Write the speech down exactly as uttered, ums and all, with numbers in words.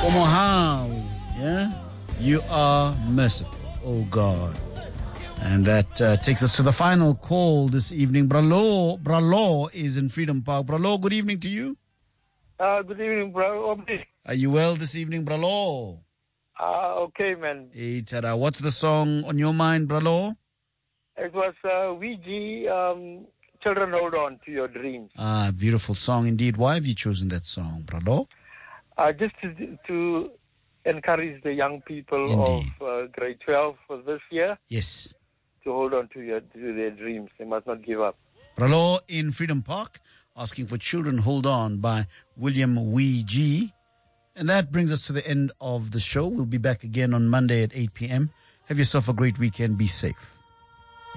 Omaha, yeah? You are merciful, oh God. And that uh, takes us to the final call this evening. Bralo, Bralo is in Freedom Park. Bralo, good evening to you. Uh, good evening, bro. Are you well this evening, Bralo? Uh, okay, man. Hey, tada. What's the song on your mind, Bralo? It was uh, V G, um, Children Hold On to Your Dreams. Ah, beautiful song indeed. Why have you chosen that song, Bralo? Uh, just to, to encourage the young people Indeed. of uh, grade twelve for this year. Yes. To hold on to, your, to their dreams. They must not give up. Bralo in Freedom Park, asking for Children Hold On by William Wee G. And that brings us to the end of the show. We'll be back again on Monday at eight p.m. Have yourself a great weekend. Be safe.